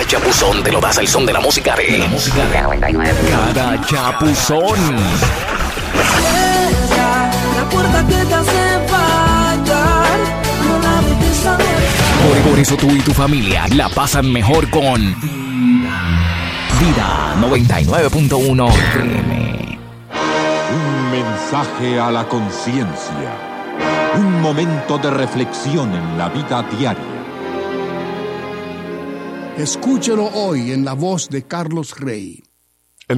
Cada chapuzón te lo das el son de la música de... Cada chapuzón. La puerta que te hace fallar, no la debes saber. Por eso tú y tu familia la pasan mejor con Vida 99.1 FM. Un mensaje a la conciencia. Un momento de reflexión en la vida diaria. Escúchelo hoy en la voz de Carlos Rey. En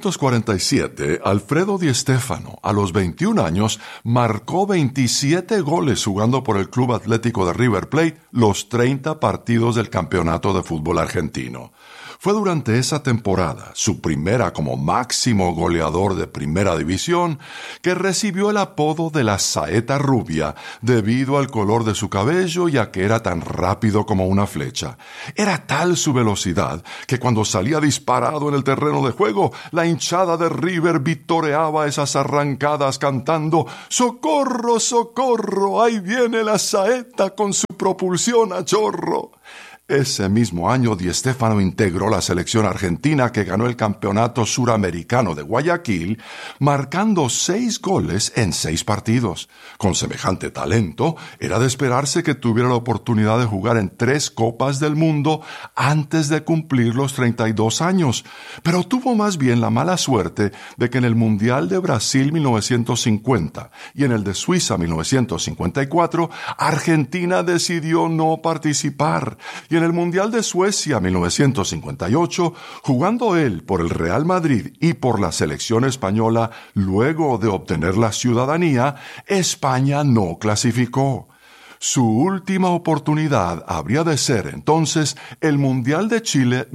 1947, Alfredo Di Stéfano, a los 21 años, marcó 27 goles jugando por el Club Atlético de River Plate los 30 partidos del campeonato de fútbol argentino. Fue durante esa temporada, su primera como máximo goleador de primera división, que recibió el apodo de la saeta rubia debido al color de su cabello y a que era tan rápido como una flecha. Era tal su velocidad que cuando salía disparado en el terreno de juego, la hinchada de River vitoreaba esas arrancadas cantando «¡Socorro, socorro! ¡Ahí viene la saeta con su propulsión a chorro!». Ese mismo año Di Stéfano integró la selección argentina que ganó el campeonato suramericano de Guayaquil, marcando 6 goles en 6 partidos. Con semejante talento, era de esperarse que tuviera la oportunidad de jugar en 3 Copas del Mundo antes de cumplir los 32 años, pero tuvo más bien la mala suerte de que en el Mundial de Brasil 1950 y en el de Suiza 1954, Argentina decidió no participar. Y en el Mundial de Suecia 1958, jugando él por el Real Madrid y por la selección española, luego de obtener la ciudadanía, España no clasificó. Su última oportunidad habría de ser entonces el Mundial de Chile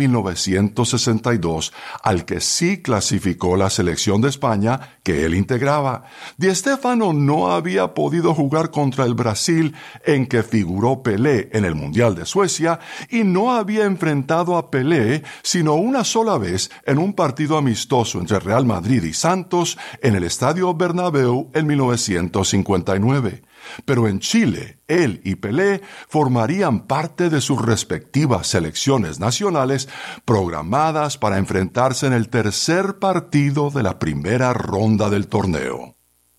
1962, al que sí clasificó la selección de España que él integraba. Di Stéfano no había podido jugar contra el Brasil en que figuró Pelé en el Mundial de Suecia y no había enfrentado a Pelé sino una sola vez en un partido amistoso entre Real Madrid y Santos en el Estadio Bernabéu en 1959. Pero en Chile, él y Pelé formarían parte de sus respectivas selecciones nacionales programadas para enfrentarse en el tercer partido de la primera ronda del torneo.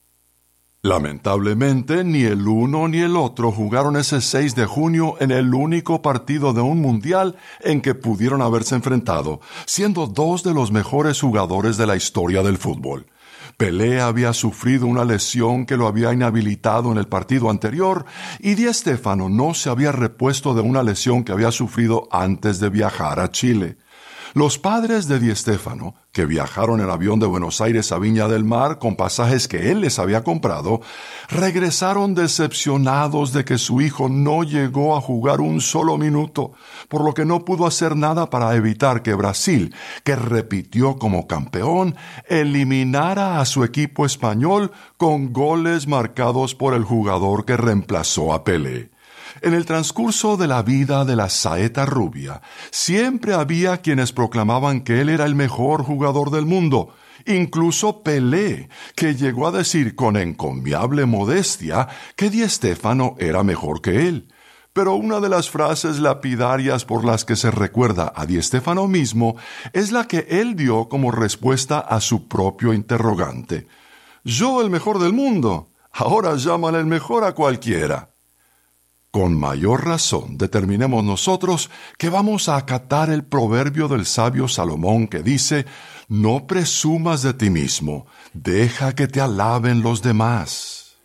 Lamentablemente, ni el uno ni el otro jugaron ese 6 de junio en el único partido de un mundial en que pudieron haberse enfrentado, siendo 2 de los mejores jugadores de la historia del fútbol. Pelé había sufrido una lesión que lo había inhabilitado en el partido anterior y Di Stéfano no se había repuesto de una lesión que había sufrido antes de viajar a Chile. Los padres de Di Stéfano, que viajaron en avión de Buenos Aires a Viña del Mar con pasajes que él les había comprado, regresaron decepcionados de que su hijo no llegó a jugar un solo minuto, por lo que no pudo hacer nada para evitar que Brasil, que repitió como campeón, eliminara a su equipo español con goles marcados por el jugador que reemplazó a Pelé. En el transcurso de la vida de la saeta rubia, siempre había quienes proclamaban que él era el mejor jugador del mundo, incluso Pelé, que llegó a decir con encomiable modestia que Di Stéfano era mejor que él. Pero una de las frases lapidarias por las que se recuerda a Di Stéfano mismo es la que él dio como respuesta a su propio interrogante. «Yo el mejor del mundo, ahora llaman el mejor a cualquiera». Con mayor razón determinemos nosotros que vamos a acatar el proverbio del sabio Salomón que dice: «No presumas de ti mismo, deja que te alaben los demás».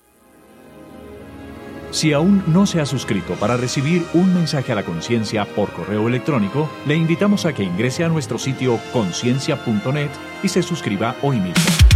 Si aún no se ha suscrito para recibir un mensaje a la conciencia por correo electrónico, le invitamos a que ingrese a nuestro sitio conciencia.net y se suscriba hoy mismo.